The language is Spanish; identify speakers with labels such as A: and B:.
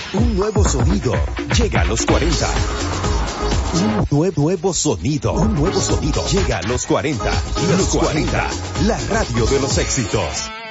A: Un nuevo sonido llega a los 40. Un nuevo sonido llega a los 40. Los 40, la radio de los éxitos.